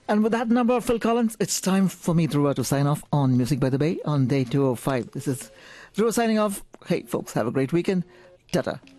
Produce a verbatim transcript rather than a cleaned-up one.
And with that number, Phil Collins, it's time for me, Dhruva, to sign off on Music by the Bay on day two oh five. This is Dhruva signing off. Hey, folks, have a great weekend. Ta-ta.